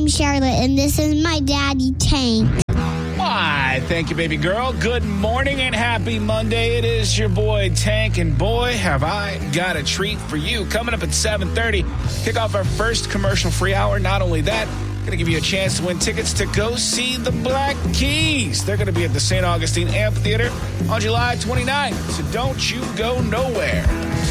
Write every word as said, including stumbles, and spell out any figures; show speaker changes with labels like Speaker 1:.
Speaker 1: name's Charlotte, and this is my daddy, Tank.
Speaker 2: Why, thank you, baby girl. Good morning and happy Monday. It is your boy, Tank, and boy, have I got a treat for you. Coming up at seven thirty, kick off our first commercial-free hour. Not only that, going to give you a chance to win tickets to go see the Black Keys. They're going to be at the Saint Augustine Amphitheater on July twenty-ninth, so don't you go nowhere.